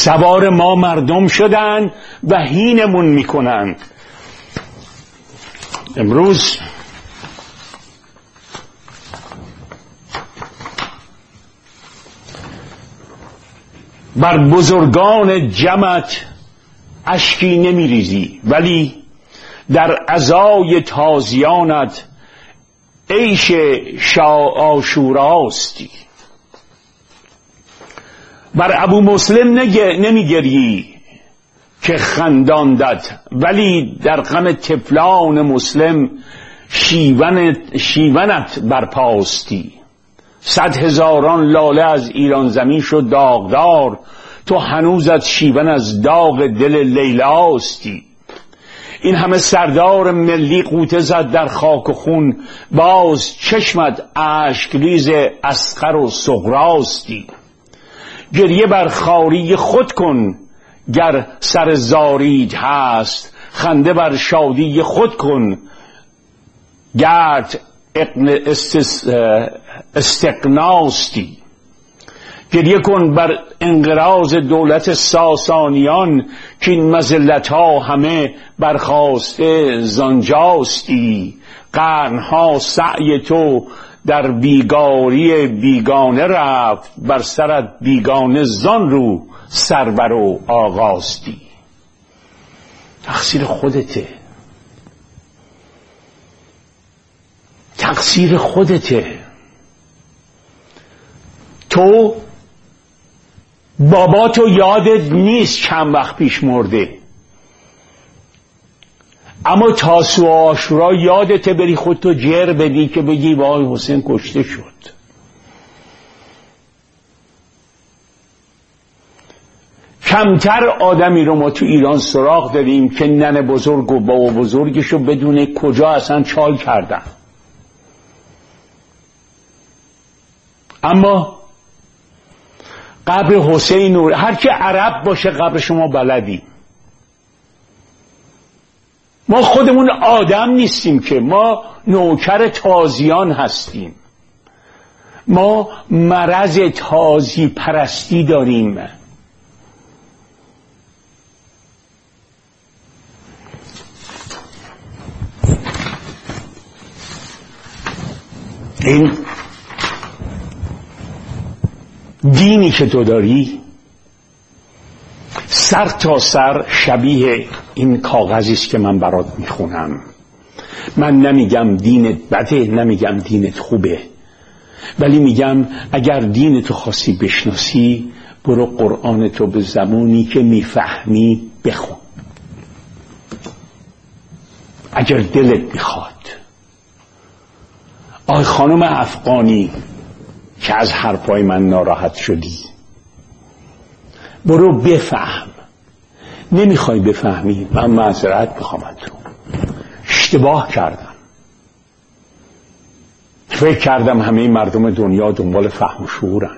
سوار ما مردم شدن و هینمون میکنن. امروز بر بزرگان جمعت اشکی نمیریزی، ولی در عزای تازیانت عیش عاشوراستی. بر ابو مسلم نمیگری که خنداندت، ولی در غم طفلان مسلم شیونت برپاستی. 100,000 لاله از ایران زمین شد داغدار، تو هنوزت شیون از داغ دل لیلاستی. این همه سردار ملی قوطه زد در خاک و خون، باز چشمت اشکریز اصغر و صغراستی. گریه بر خواری خود کن گر سر زاریت هست، خنده بر شادی خود کن گرت استقناستی. گریه کن بر انقراض دولت ساسانیان، که این مذلت ها همه برخاسته زانجاستی. قرنها سعی تو در بیگاری بیگانه رفت، بر سرت بیگانه زان رو سرور و آغاستی. تقصیر خودته، تقصیر خودته. تو بابا تو یادت نیست چند وقت پیش مرده، اما تاسوعا و عاشورا یادته بری خودتو جر بدی که بگی وای حسین کشته شد. کمتر آدمی رو ما تو ایران سراغ داریم که ننه بزرگ و بابا بزرگشو بدونه کجا اصلا چال کردن. اما قبر حسین و هر که عرب باشه قبر شما بلدی. ما خودمون آدم نیستیم که، ما نوکر تازیان هستیم. ما مرض تازی پرستی داریم. این دینی که تو داری سر تا سر شبیه این کاغذی است که من برات میخونم. من نمیگم دینت بده، نمیگم دینت خوبه، ولی میگم اگر دینتو خواستی بشناسی برو قرآنتو به زبونی که میفهمی بخون. اگر دلت میخواد. آی خانم افغانی که از حرفای من ناراحت شدی، برو بفهم. نمیخوای بفهمی، من معذرت میخوام از تو. اشتباه کردم. فکر کردم همه مردم دنیا دنبال فهم و شعورن.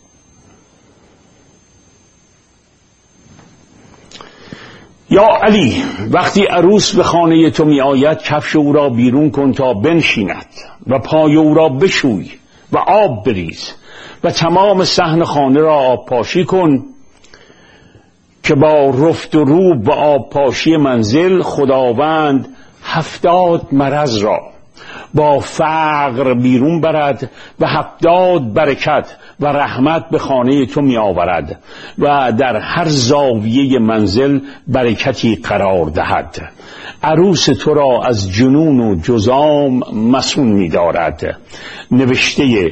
یا علی، وقتی عروس به خانه تو می آید کفش او را بیرون کن تا بنشیند و پای او را بشوی و آب بریز و تمام صحن خانه را آب پاشی کن، که با رفت و روب و آب پاشی منزل خداوند 70 مرض را با فقر بیرون برد و 70 برکت و رحمت به خانه تو می آورد و در هر زاویه منزل برکتی قرار دهد. عروس تو را از جنون و جزام مسون می دارد. نوشته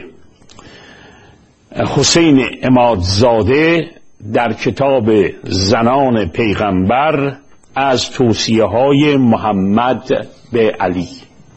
حسین عمادزاده در کتاب زنان پیغمبر از توصیه های محمد به علی.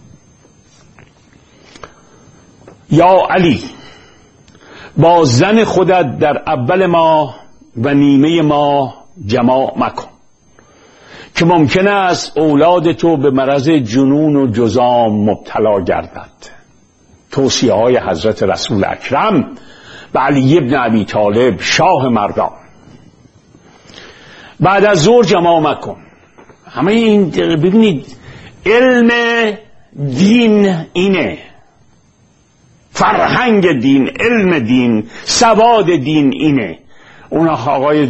یا علی، با زن خودت در اول ماه و نیمه ماه جماع مکن، که ممکن است اولاد تو به مرض جنون و جزام مبتلا گردد. توصیه های حضرت رسول اکرم به علی ابن ابی طالب شاه مردان. بعد از ظهر جماع مکن. همه این ببینید علم دین اینه، فرهنگ دین، علم دین، سواد دین اینه. اون آقای